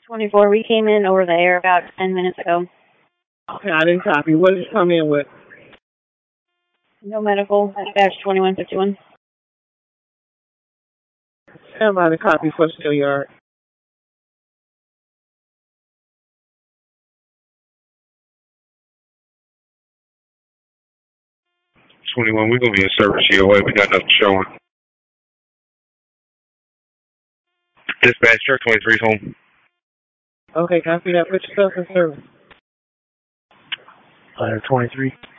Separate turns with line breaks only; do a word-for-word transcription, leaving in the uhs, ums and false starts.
twenty-four, we came in over the air about ten minutes ago.
Okay, I didn't copy. What did you come in with?
No medical, dispatch twenty-one fifty-one.
Stand by the copy for Steel Yard.
twenty-one, we're going to be in service here. Wait, we got nothing showing. Dispatch, truck twenty-three's home.
Okay, copy that. Put yourself in service.
Ladder twenty-three.